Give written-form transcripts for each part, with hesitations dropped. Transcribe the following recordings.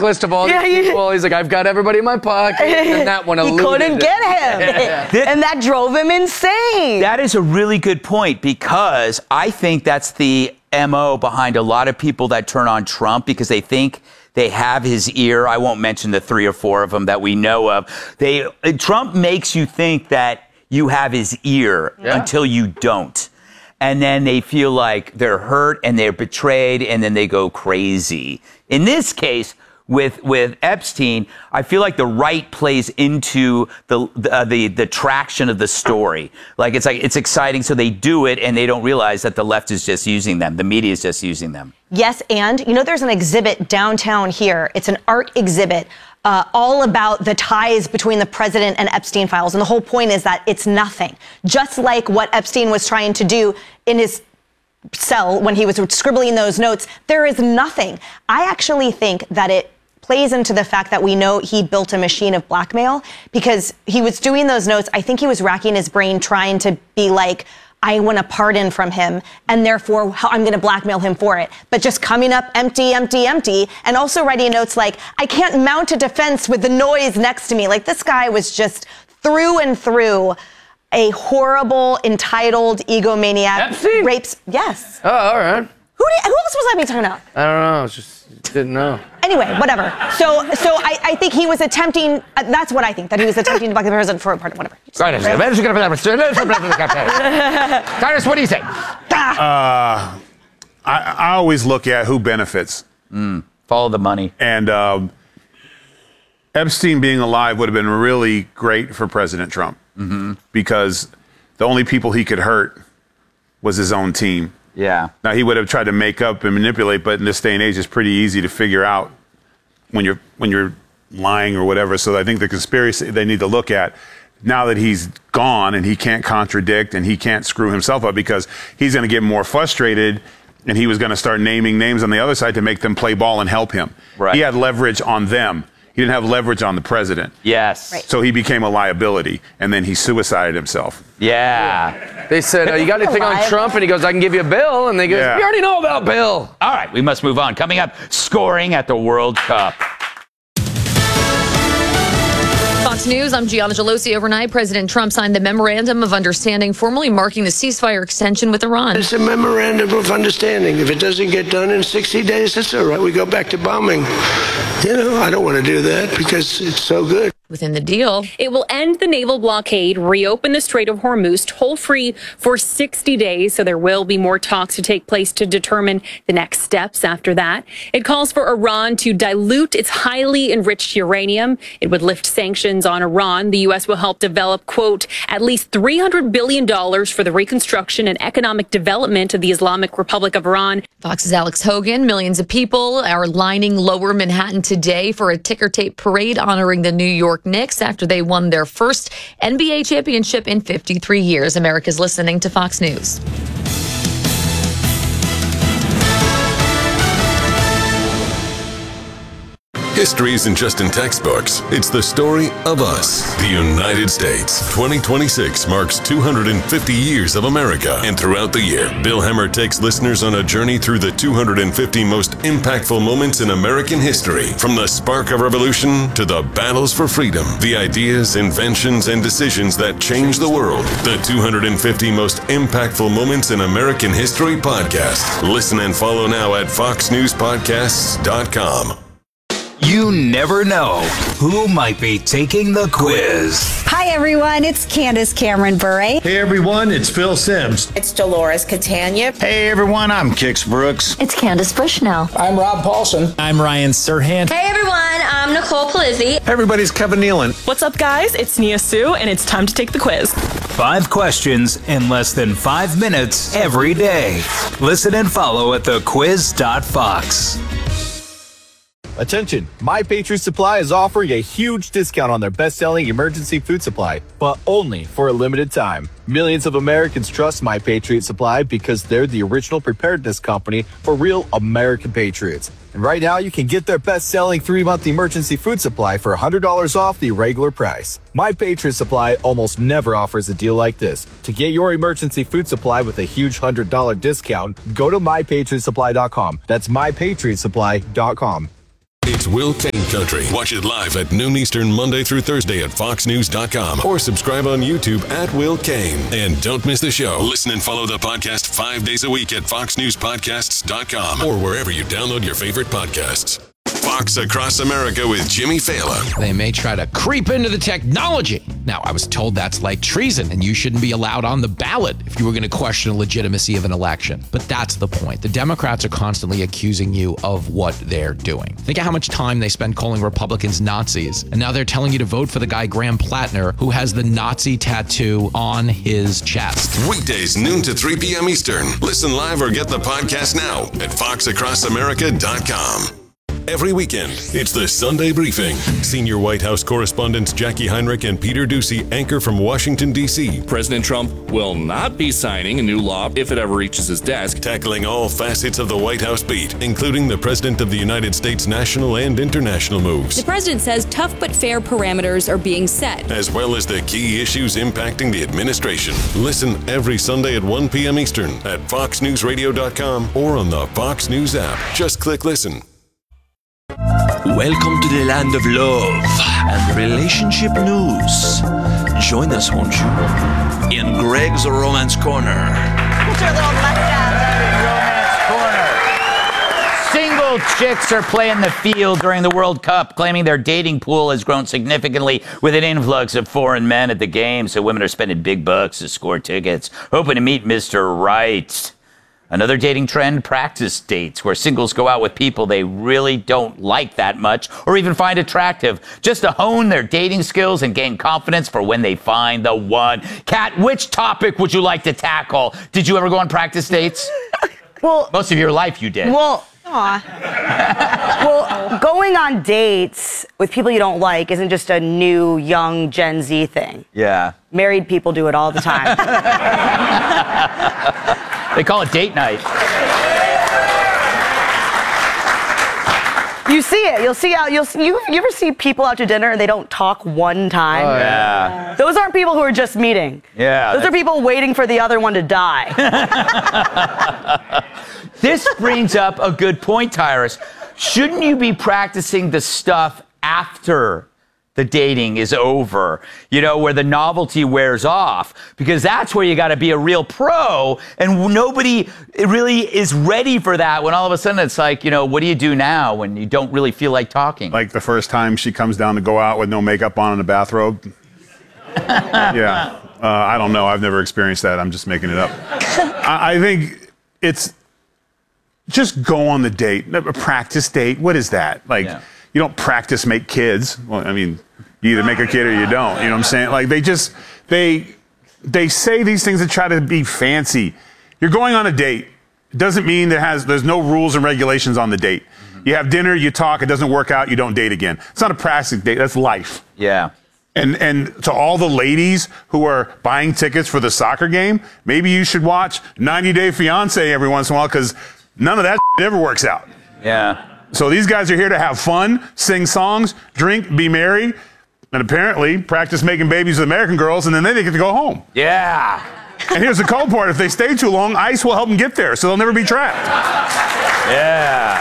checklist of all these people. He's like, I've got everybody in my pocket. And that one he couldn't get him. And that drove him insane. That is a really good point, because I think that's the MO behind a lot of people that turn on Trump, because they think they have his ear. I won't mention the 3 or 4 of them that we know of. Trump makes you think that you have his ear until you don't. And then they feel like they're hurt and they're betrayed, and then they go crazy. In this case, with Epstein, I feel like the right plays into the traction of the story. Like it's exciting, so they do it, and they don't realize that the left is just using them. The media is just using them. Yes, and there's an exhibit downtown here. It's an art exhibit all about the ties between the president and Epstein files. And the whole point is that it's nothing. Just like what Epstein was trying to do in his cell when he was scribbling those notes, there is nothing. I actually think that it plays into the fact that we know he built a machine of blackmail, because he was doing those notes. I think he was racking his brain trying to be like, I want a pardon from him, and therefore I'm going to blackmail him for it. But just coming up empty, empty, empty, and also writing notes like, I can't mount a defense with the noise next to me. Like, this guy was just through and through a horrible, entitled egomaniac. Epstein? Rapes. Yes. Oh, all right. Who else was I being talking about? I don't know. Didn't know. Anyway, whatever. So I think he was attempting, that's what I think, that he was attempting to black the president for a pardon, whatever. Cyrus, what do you say? I always look at who benefits. Follow the money. And Epstein being alive would have been really great for President Trump, because the only people he could hurt was his own team. Yeah. Now, he would have tried to make up and manipulate, but in this day and age, it's pretty easy to figure out when you're lying or whatever. So I think the conspiracy they need to look at, now that he's gone and he can't contradict and he can't screw himself up, because he's going to get more frustrated, and he was going to start naming names on the other side to make them play ball and help him. Right. He had leverage on them. He didn't have leverage on the president. Yes. Right. So he became a liability, and then he suicided himself. Yeah. They said, you got anything on Trump? And he goes, I can give you a bill. And they go, we already know about Bill. All right, we must move on. Coming up, scoring at the World Cup. Fox News, I'm Gianna Gelosi. Overnight, President Trump signed the Memorandum of Understanding, formally marking the ceasefire extension with Iran. It's a memorandum of understanding. If it doesn't get done in 60 days, that's all right. We go back to bombing. I don't want to do that because it's so good. Within the deal, it will end the naval blockade, reopen the Strait of Hormuz toll-free for 60 days, so there will be more talks to take place to determine the next steps after that. It calls for Iran to dilute its highly enriched uranium. It would lift sanctions on Iran. The U.S. will help develop, quote, at least $300 billion for the reconstruction and economic development of the Islamic Republic of Iran. Fox's Alex Hogan. Millions of people are lining Lower Manhattan today for a ticker tape parade honoring the New York Knicks after they won their first NBA championship in 53 years. America's listening to Fox News. History isn't just in textbooks. It's the story of us, the United States. 2026 marks 250 years of America. And throughout the year, Bill Hemmer takes listeners on a journey through the 250 most impactful moments in American history. From the spark of revolution to the battles for freedom, the ideas, inventions, and decisions that changed the world. The 250 most impactful moments in American history podcast. Listen and follow now at foxnewspodcasts.com. You never know who might be taking the quiz. Hi, everyone. It's Candace Cameron Bure. Hey, everyone. It's Phil Sims. It's Dolores Catania. Hey, everyone. I'm Kix Brooks. It's Candace Bushnell. I'm Rob Paulson. I'm Ryan Serhant. Hey, everyone. I'm Nicole Palizzi. Hey, everybody's Kevin Nealon. What's up, guys? It's Nia Sue, and it's time to take the quiz. 5 questions in less than 5 minutes every day. Listen and follow at thequiz.fox. Attention, My Patriot Supply is offering a huge discount on their best-selling emergency food supply, but only for a limited time. Millions of Americans trust My Patriot Supply because they're the original preparedness company for real American patriots. And right now, you can get their best-selling 3-month emergency food supply for $100 off the regular price. My Patriot Supply almost never offers a deal like this. To get your emergency food supply with a huge $100 discount, go to MyPatriotSupply.com. That's MyPatriotSupply.com. It's Will Kane Country. Watch it live at noon Eastern, Monday through Thursday at foxnews.com or subscribe on YouTube at Will Kane. And don't miss the show. Listen and follow the podcast 5 days a week at foxnewspodcasts.com or wherever you download your favorite podcasts. Fox Across America with Jimmy Fallon. They may try to creep into the technology. Now, I was told that's like treason, and you shouldn't be allowed on the ballot if you were going to question the legitimacy of an election. But that's the point. The Democrats are constantly accusing you of what they're doing. Think of how much time they spend calling Republicans Nazis, and now they're telling you to vote for the guy Graham Plattner, who has the Nazi tattoo on his chest. Weekdays, noon to 3 p.m. Eastern. Listen live or get the podcast now at foxacrossamerica.com. Every weekend, it's the Sunday Briefing. Senior White House correspondents Jackie Heinrich and Peter Doocy anchor from Washington, D.C. President Trump will not be signing a new law if it ever reaches his desk. Tackling all facets of the White House beat, including the President of the United States' national and international moves. The president says tough but fair parameters are being set, as well as the key issues impacting the administration. Listen every Sunday at 1 p.m. Eastern at foxnewsradio.com or on the Fox News app. Just click listen. Welcome to the land of love and relationship news. Join us, won't you, in Greg's Romance Corner. Single chicks are playing the field during the World Cup, claiming their dating pool has grown significantly with an influx of foreign men at the game. So women are spending big bucks to score tickets, hoping to meet Mr. Right. Another dating trend, practice dates, where singles go out with people they really don't like that much or even find attractive, just to hone their dating skills and gain confidence for when they find the one. Kat, which topic would you like to tackle? Did you ever go on practice dates? Well, most of your life you did. Well, well, going on dates with people you don't like isn't just a new, young Gen Z thing. Yeah. Married people do it all the time. They call it date night. You see it. You'll see how you ever see people out to dinner and they don't talk one time? Oh, yeah. Those aren't people who are just meeting. Yeah. Those are people waiting for the other one to die. This brings up a good point, Tyrus. Shouldn't you be practicing the stuff after the dating is over, you know, where the novelty wears off? Because that's where you got to be a real pro, and nobody really is ready for that when all of a sudden it's like, you know, what do you do now when you don't really feel like talking? Like the first time she comes down to go out with no makeup on and a bathrobe. Yeah. I don't know. I've never experienced that. I'm just making it up. I think it's just go on the date. A practice date. What is that? Like, you don't practice make kids. Well, I mean, you either make a kid or you don't. You know what I'm saying? Like, they say these things to try to be fancy. You're going on a date. It doesn't mean there's no rules and regulations on the date. Mm-hmm. You have dinner, you talk, it doesn't work out, you don't date again. It's not a practice date. That's life. Yeah. And to all the ladies who are buying tickets for the soccer game, maybe you should watch 90 Day Fiancé every once in a while, because none of that ever works out. Yeah. So these guys are here to have fun, sing songs, drink, be merry, and apparently practice making babies with American girls, and then they get to go home. Yeah. And here's the cold part. If they stay too long, ICE will help them get there, so they'll never be trapped. Yeah.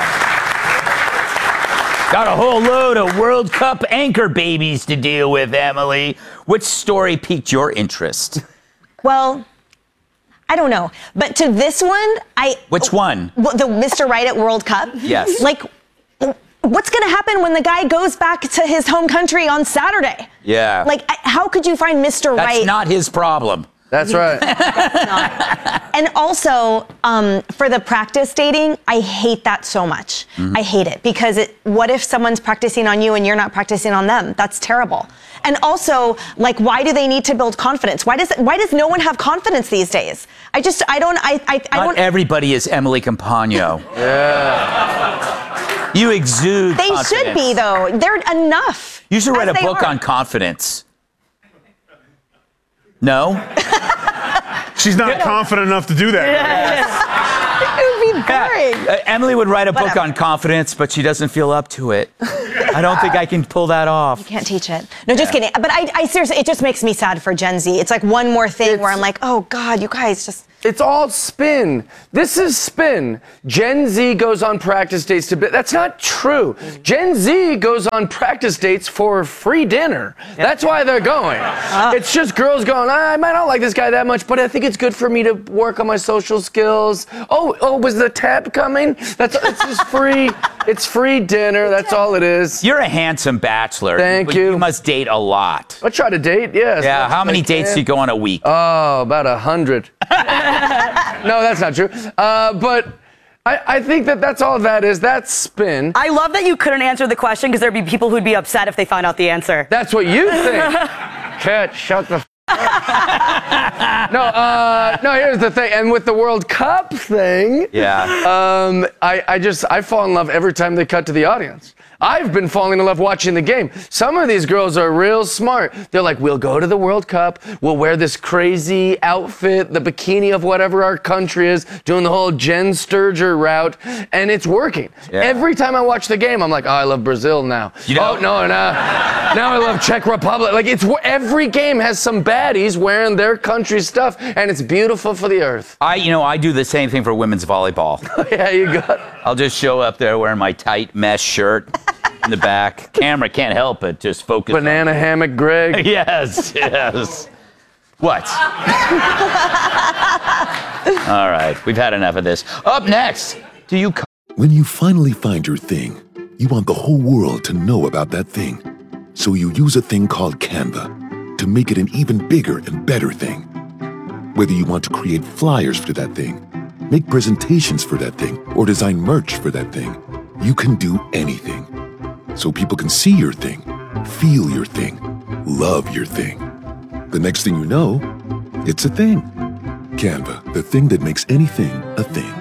Got a whole load of World Cup anchor babies to deal with, Emily. Which story piqued your interest? Well, I don't know. But to this one, Which one? The Mr. Right at World Cup? Yes. Like, what's going to happen when the guy goes back to his home country on Saturday? Yeah. Like, how could you find Mr. Right? That's not his problem. That's right. That's not. And also, for the practice dating, I hate that so much. Mm-hmm. I hate it because what if someone's practicing on you and you're not practicing on them? That's terrible. And also, like, why do they need to build confidence? Why does no one have confidence these days? Not everybody is Emily Campagno. Yeah. You exude They confidence. should be, though. They're enough. You should write a book on confidence. No? She's not confident enough to do that. It would be boring. Emily would write a book on confidence, but she doesn't feel up to it. I don't think I can pull that off. You can't teach it. No, just kidding. But I seriously, it just makes me sad for Gen Z. It's like one more thing where I'm like, oh God, you guys just. It's all spin. This is spin. Gen Z goes on practice dates to that's not true. Gen Z goes on practice dates for free dinner. That's why they're going. It's just girls going, I might not like this guy that much, but I think it's good for me to work on my social skills. Oh, was the tab coming? It's just free. It's free dinner. That's all it is. You're a handsome bachelor. Thank you. You must date a lot. I try to date, yes. Yeah, how many dates do you go on a week? Oh, about 100. No, that's not true. But I think that's all that is. That's spin. I love that you couldn't answer the question because there'd be people who'd be upset if they found out the answer. That's what you think. Cat, shut the No, here's the thing. And with the World Cup thing, I fall in love every time they cut to the audience. I've been falling in love watching the game. Some of these girls are real smart. They're like, we'll go to the World Cup, we'll wear this crazy outfit, the bikini of whatever our country is, doing the whole Jen Sturger route, and it's working. Yeah. Every time I watch the game, I'm like, oh, I love Brazil now. Now I love Czech Republic. Like, every game has some baddies wearing their country stuff, and it's beautiful for the earth. I do the same thing for women's volleyball. Yeah, you got it. I'll just show up there wearing my tight mesh shirt. In the back. Camera can't help it. Just focus. Banana hammock, Greg. Yes. What? All right. We've had enough of this. Up next, When you finally find your thing, you want the whole world to know about that thing. So you use a thing called Canva to make it an even bigger and better thing. Whether you want to create flyers for that thing, make presentations for that thing, or design merch for that thing, you can do anything. So people can see your thing, feel your thing, love your thing. The next thing you know, it's a thing. Canva, the thing that makes anything a thing.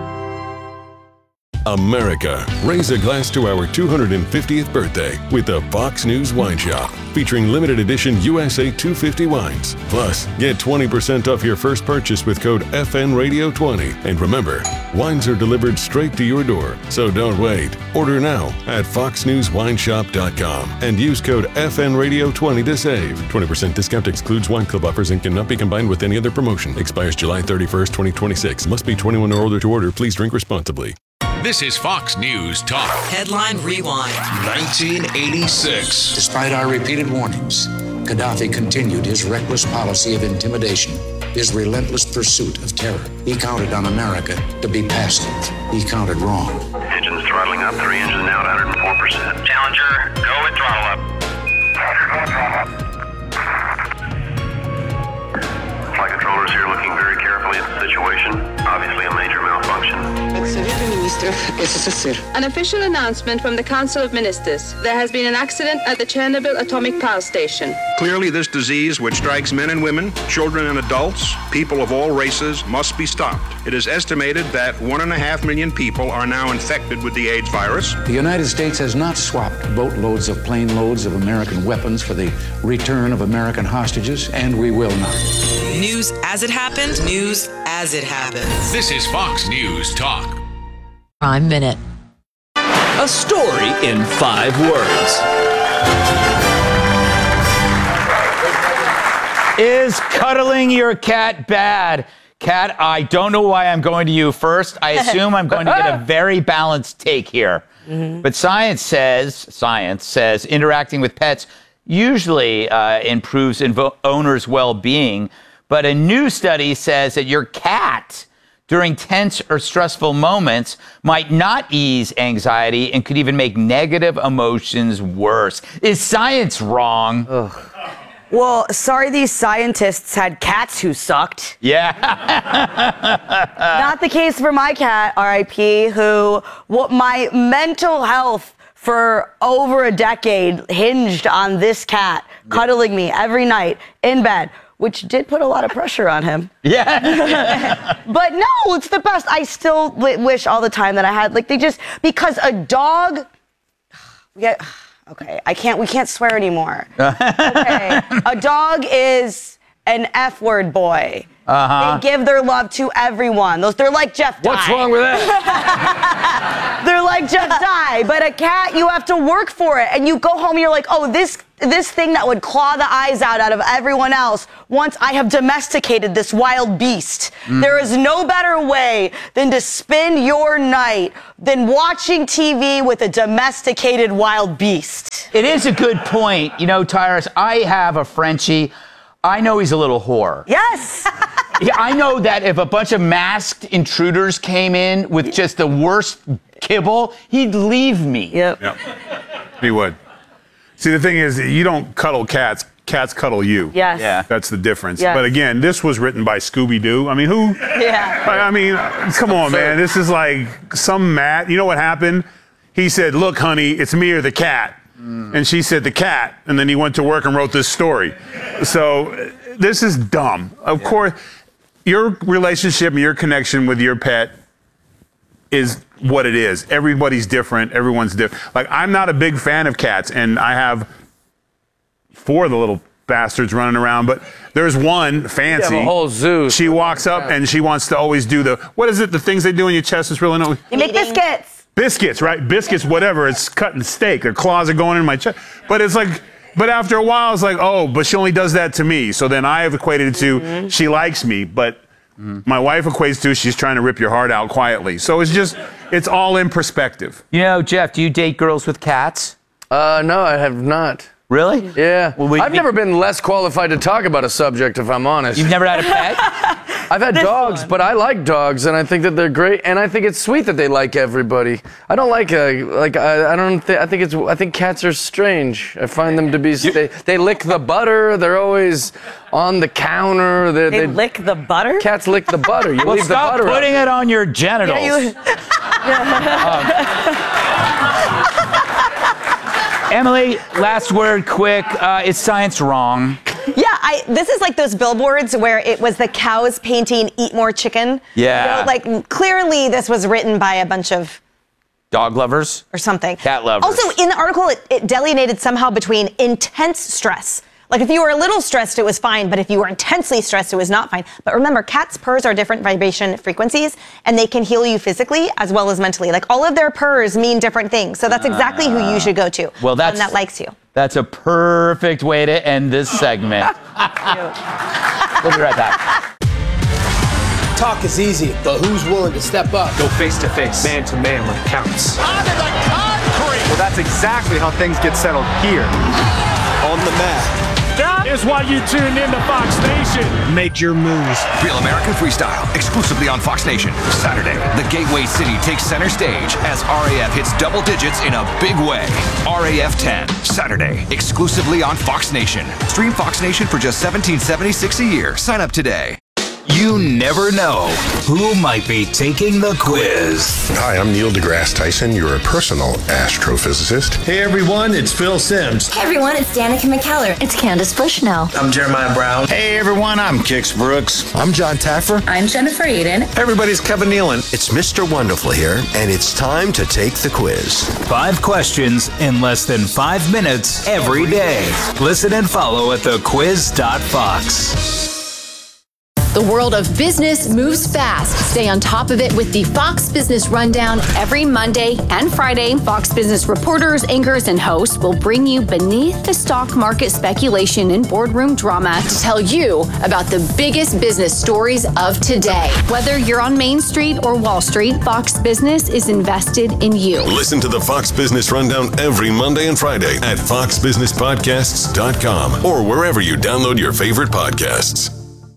America, raise a glass to our 250th birthday with the Fox News Wine Shop, featuring limited edition USA 250 wines. Plus, get 20% off your first purchase with code FNRadio20. And remember, wines are delivered straight to your door, so don't wait. Order now at foxnewswineshop.com and use code FNRadio20 to save. 20% discount excludes wine club offers and cannot be combined with any other promotion. Expires July 31st, 2026. Must be 21 or older to order. Please drink responsibly. This is Fox News Talk. Headline Rewind. 1986. Despite our repeated warnings, Gaddafi continued his reckless policy of intimidation, his relentless pursuit of terror. He counted on America to be passive. He counted wrong. Engines throttling up, 3 engines now at 104%. Challenger, go at throttle up. Flight controllers here looking very carefully at the situation. Obviously a major malfunction. An official announcement from the Council of Ministers. There has been an accident at the Chernobyl atomic power station. Clearly, this disease, which strikes men and women, children and adults, people of all races, must be stopped. It is estimated that 1.5 million people are now infected with the AIDS virus. The United States has not swapped boatloads of plane loads of American weapons for the return of American hostages, and we will not. News as it happened, news as it happens. This is Fox News Talk. Prime Minute. A story in 5 words. Is cuddling your cat bad? Cat, I don't know why I'm going to you first. I assume I'm going to get a very balanced take here. Mm-hmm. But science says interacting with pets usually improves owners' well-being. But a new study says that your cat during tense or stressful moments might not ease anxiety and could even make negative emotions worse. Is science wrong? Ugh. Well, sorry these scientists had cats who sucked. Yeah. Not the case for my cat, R.I.P., my mental health for over a decade hinged on this cat cuddling me every night in bed, which did put a lot of pressure on him. Yeah. But no, it's the best. I still wish all the time that I had, because a dog, okay, we can't swear anymore. Okay, a dog is an F-word boy. Uh-huh. They give their love to everyone. They're like Jeff Dye. What's wrong with that? They're like like just die. But a cat, you have to work for it. And you go home and you're like, oh, this thing that would claw the eyes out of everyone else, once I have domesticated this wild beast. There is no better way than to spend your night than watching TV with a domesticated wild beast. It is a good point. You know, Tyrus, I have a Frenchie. I know he's a little whore. Yes. Yeah, I know that if a bunch of masked intruders came in with just the worst kibble, he'd leave me. Yep. He would. See, the thing is, you don't cuddle cats. Cats cuddle you. Yes. Yeah. That's the difference. Yes. But again, this was written by Scooby-Doo. I mean, who? Yeah. I mean, come on, man. This is like some Matt. You know what happened? He said, look, honey, it's me or the cat. And she said, the cat. And then he went to work and wrote this story. So this is dumb. Of course, your relationship and your connection with your pet is what it is. Everybody's different. Everyone's different. Like, I'm not a big fan of cats, and I have 4 of the little bastards running around, but there's one, Fancy. You have a whole zoo. She walks up and she wants to always do the things they do in your chest is really no. You make biscuits. Biscuits, right? Biscuits, whatever. It's cutting steak. Their claws are going in my chest. But it's like, but after a while, it's like, oh, but she only does that to me. So then I have equated it to she likes me, but my wife equates to she's trying to rip your heart out quietly. So it's all in perspective. You know, Jeff, do you date girls with cats? No, I have not. Really? Yeah. I've never been less qualified to talk about a subject, if I'm honest. You've never had a pet? I've had dogs, but I like dogs, and I think that they're great, and I think it's sweet that they like everybody. I don't I think cats are strange. I find them to be, they lick the butter, they're always on the counter. They lick the butter? Cats lick the butter. You leave the stop butter putting it on your genitals. Emily, last word, quick. Is science wrong? Yeah, this is like those billboards where it was the cows painting "Eat More Chicken." Yeah. You know, like, clearly this was written by a bunch of dog lovers or something. Cat lovers. Also, in the article, it delineated somehow between intense stress. Like, if you were a little stressed, it was fine, but if you were intensely stressed, it was not fine. But remember, cats' purrs are different vibration frequencies, and they can heal you physically as well as mentally. Like, all of their purrs mean different things. So that's exactly who you should go to. Well, one that likes you. That's a perfect way to end this segment. We'll be right back. Talk is easy, but who's willing to step up? Go face to face, man to man when it counts. Onto the concrete! Well, that's exactly how things get settled here. On the mat. That is why you tuned in to Fox Nation. Make your moves. Real American Freestyle, exclusively on Fox Nation. Saturday, the Gateway City takes center stage as RAF hits double digits in a big way. RAF 10, Saturday, exclusively on Fox Nation. Stream Fox Nation for just $17.76 a year. Sign up today. You never know who might be taking the quiz. Hi, I'm Neil deGrasse Tyson, your personal astrophysicist. Hey everyone, it's Phil Simms. Hey everyone, it's Danica McKellar. It's Candace Bushnell. I'm Jeremiah Brown. Hey everyone, I'm Kix Brooks. I'm John Taffer. I'm Jennifer Aiden. Everybody's Kevin Nealon. It's Mr. Wonderful here, and it's time to take the quiz. 5 questions in less than 5 minutes every day. Listen and follow at thequiz.fox. The world of business moves fast. Stay on top of it with the Fox Business Rundown every Monday and Friday. Fox Business reporters, anchors, and hosts will bring you beneath the stock market speculation and boardroom drama to tell you about the biggest business stories of today. Whether you're on Main Street or Wall Street, Fox Business is invested in you. Listen to the Fox Business Rundown every Monday and Friday at foxbusinesspodcasts.com or wherever you download your favorite podcasts.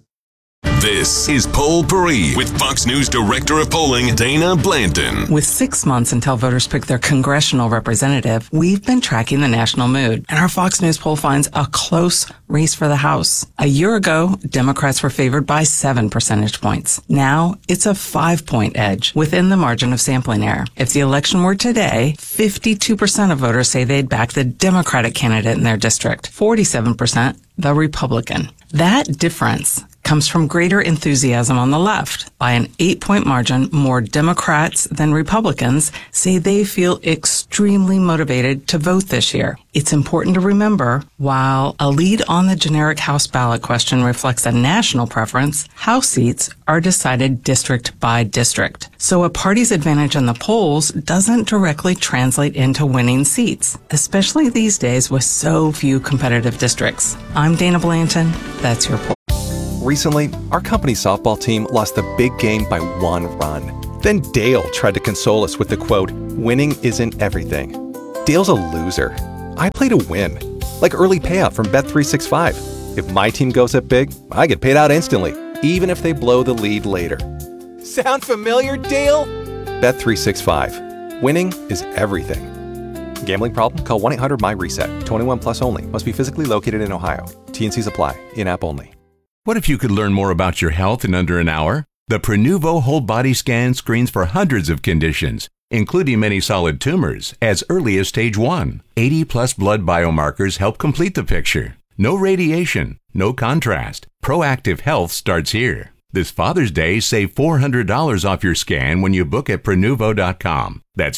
This is Poll Paris with Fox News Director of Polling, Dana Blanton. With 6 months until voters pick their congressional representative, we've been tracking the national mood. And our Fox News poll finds a close race for the House. A year ago, Democrats were favored by 7 percentage points. Now, it's a 5-point edge within the margin of sampling error. If the election were today, 52% of voters say they'd back the Democratic candidate in their district, 47% the Republican. That difference comes from greater enthusiasm on the left. By an 8-point margin, more Democrats than Republicans say they feel extremely motivated to vote this year. It's important to remember, while a lead on the generic House ballot question reflects a national preference, House seats are decided district by district. So a party's advantage in the polls doesn't directly translate into winning seats, especially these days with so few competitive districts. I'm Dana Blanton. That's your poll. Recently, our company softball team lost the big game by 1 run. Then Dale tried to console us with the quote, "Winning isn't everything." Dale's a loser. I play to win, like early payout from Bet365. If my team goes up big, I get paid out instantly, even if they blow the lead later. Sound familiar, Dale? Bet365. Winning is everything. Gambling problem? Call 1-800-MY-RESET. 21 plus only. Must be physically located in Ohio. T&Cs apply. In-app only. What if you could learn more about your health in under an hour? The Prenuvo Whole Body Scan screens for hundreds of conditions, including many solid tumors, as early as stage 1. 80-plus blood biomarkers help complete the picture. No radiation, no contrast. Proactive health starts here. This Father's Day, save $400 off your scan when you book at Prenuvo.com. That's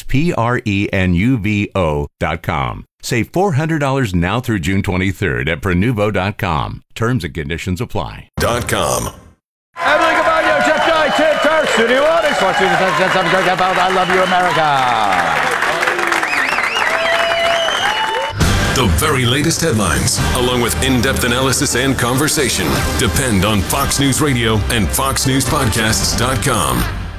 Prenuvo.com. Save $400 now through June 23rd at Prenuvo.com. Terms and conditions apply. .com. Emily Caballo, Jeff Guy, Ted Kerr, Studio Audience. I'm Greg about I Love You, America. The very latest headlines, along with in-depth analysis and conversation, depend on Fox News Radio and FoxNewsPodcasts.com.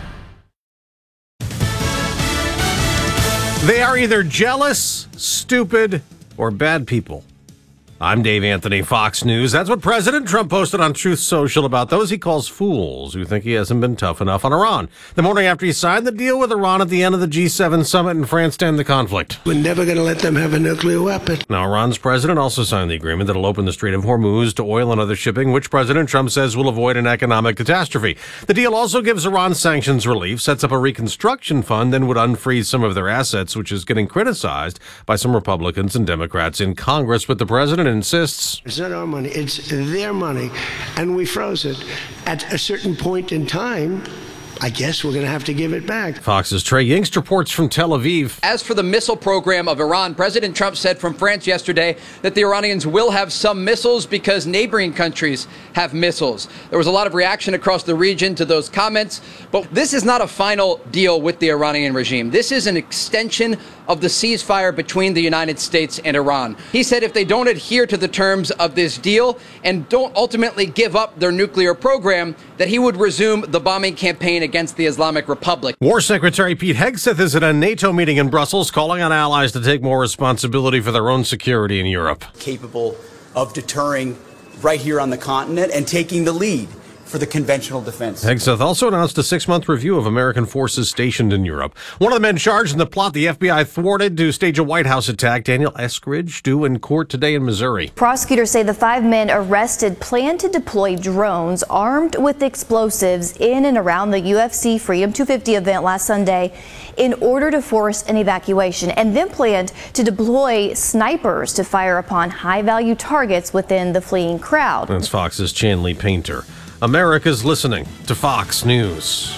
They are either jealous, stupid, or bad people. I'm Dave Anthony, Fox News. That's what President Trump posted on Truth Social about those he calls fools who think he hasn't been tough enough on Iran. The morning after he signed the deal with Iran at the end of the G7 summit in France to end the conflict. We're never going to let them have a nuclear weapon. Now, Iran's president also signed the agreement that'll open the Strait of Hormuz to oil and other shipping, which President Trump says will avoid an economic catastrophe. The deal also gives Iran sanctions relief, sets up a reconstruction fund, and would unfreeze some of their assets, which is getting criticized by some Republicans and Democrats in Congress. But the president insists it's not our money, it's their money, and we froze it. At a certain point in time, I guess we're going to have to give it back. Fox's Trey Yingst reports from Tel Aviv. As for the missile program of Iran, President Trump said from France yesterday that the Iranians will have some missiles because neighboring countries have missiles. There was a lot of reaction across the region to those comments, but this is not a final deal with the Iranian regime. This is an extension of the ceasefire between the United States and Iran. He said if they don't adhere to the terms of this deal and don't ultimately give up their nuclear program, that he would resume the bombing campaign against the Islamic Republic. War Secretary Pete Hegseth is at a NATO meeting in Brussels, calling on allies to take more responsibility for their own security in Europe. Capable of deterring right here on the continent and taking the lead for the conventional defense. Hegseth also announced a 6-month review of American forces stationed in Europe. One of the men charged in the plot the FBI thwarted to stage a White House attack, Daniel Eskridge, due in court today in Missouri. Prosecutors say the 5 men arrested plan to deploy drones armed with explosives in and around the UFC Freedom 250 event last Sunday in order to force an evacuation, and then planned to deploy snipers to fire upon high-value targets within the fleeing crowd. That's Fox's Chanley Painter. America's listening to Fox News.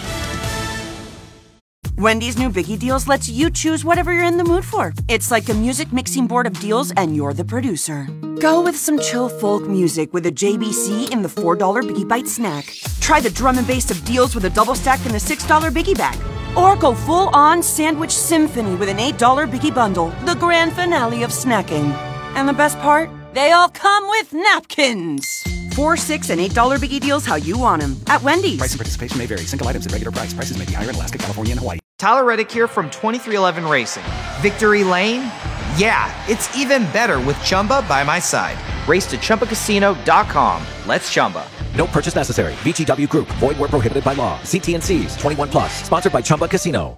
Wendy's new Biggie Deals lets you choose whatever you're in the mood for. It's like a music mixing board of deals, and you're the producer. Go with some chill folk music with a JBC in the $4 Biggie Bite snack. Try the drum and bass of deals with a double stack in the $6 Biggie Bag. Or go full-on sandwich symphony with an $8 Biggie Bundle, the grand finale of snacking. And the best part? They all come with napkins. $4, $6, and $8 Biggie Deals how you want them at Wendy's. Price and participation may vary. Single items at regular price. Prices may be higher in Alaska, California, and Hawaii. Tyler Reddick here from 2311 Racing. Victory Lane? Yeah, it's even better with Chumba by my side. Race to ChumbaCasino.com. Let's Chumba. No purchase necessary. VGW Group. Void where prohibited by law. See T&Cs. 21 plus. Sponsored by Chumba Casino.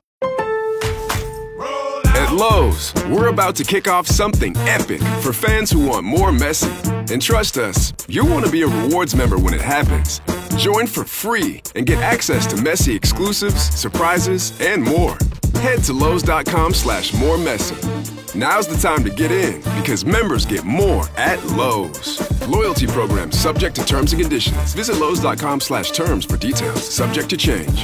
At Lowe's, we're about to kick off something epic for fans who want more Messi. And trust us, you'll want to be a rewards member when it happens. Join for free and get access to Messi exclusives, surprises, and more. Head to Lowe's.com/more Messi. Now's the time to get in because members get more at Lowe's. Loyalty program subject to terms and conditions. Visit Lowe's.com/terms for details. Subject to change.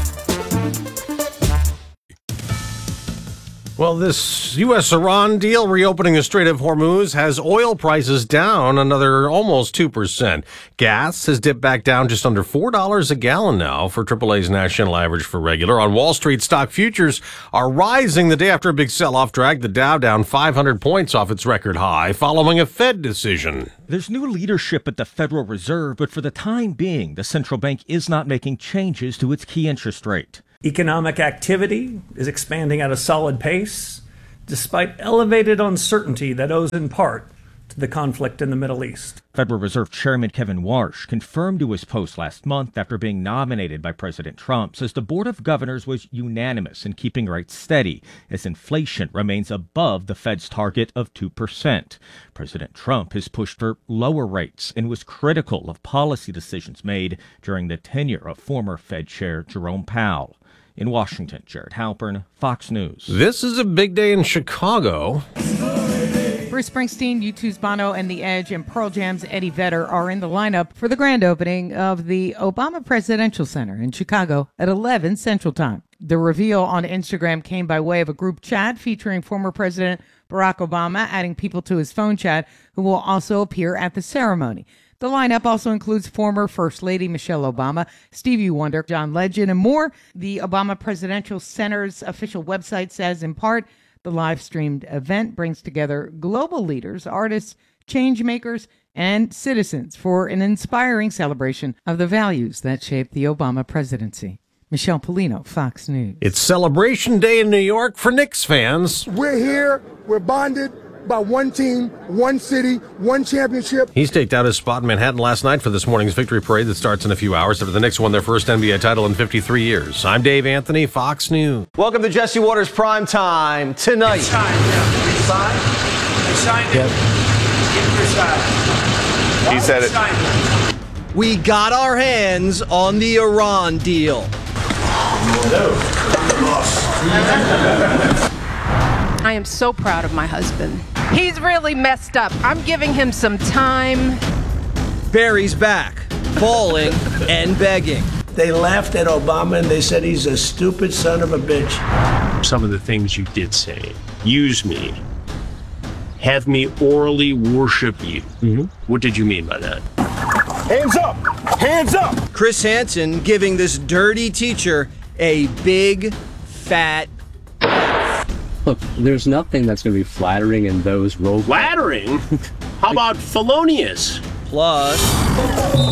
Well, this U.S.-Iran deal reopening the Strait of Hormuz has oil prices down another almost 2%. Gas has dipped back down just under $4 a gallon now for AAA's national average for regular. On Wall Street, stock futures are rising the day after a big sell-off dragged the Dow down 500 points off its record high following a Fed decision. There's new leadership at the Federal Reserve, but for the time being, the central bank is not making changes to its key interest rate. Economic activity is expanding at a solid pace, despite elevated uncertainty that owes in part to the conflict in the Middle East. Federal Reserve Chairman Kevin Warsh confirmed to his post last month after being nominated by President Trump, says the Board of Governors was unanimous in keeping rates steady as inflation remains above the Fed's target of 2%. President Trump has pushed for lower rates and was critical of policy decisions made during the tenure of former Fed Chair Jerome Powell. In Washington, Jared Halpern, Fox News. This is a big day in Chicago. Bruce Springsteen, U2's Bono, and The Edge, and Pearl Jam's Eddie Vedder are in the lineup for the grand opening of the Obama Presidential Center in Chicago at 11 Central Time. The reveal on Instagram came by way of a group chat featuring former President Barack Obama, adding people to his phone chat who will also appear at the ceremony. The lineup also includes former First Lady Michelle Obama, Stevie Wonder, John Legend, and more. The Obama Presidential Center's official website says, in part, the live-streamed event brings together global leaders, artists, change makers, and citizens for an inspiring celebration of the values that shaped the Obama presidency. Michelle Polino, Fox News. It's Celebration Day in New York for Knicks fans. We're here. We're bonded by one team, one city, one championship. He staked out his spot in Manhattan last night for this morning's victory parade that starts in a few hours after the Knicks won their first NBA title in 53 years. I'm Dave Anthony, Fox News. Welcome to Jesse Waters Prime Time tonight. It's time, yeah. You signed it. Yep. Give your side. He said it. We got our hands on the Iran deal. I am so proud of my husband. He's really messed up. I'm giving him some time. Barry's back, bawling and begging. They laughed at Obama and they said he's a stupid son of a bitch. Some of the things you did say, use me, have me orally worship you. What did you mean by that? Hands up! Hands up! Chris Hansen giving this dirty teacher a big, fat... Look, there's nothing that's going to be flattering in those roles. Flattering? How about felonious? Plus...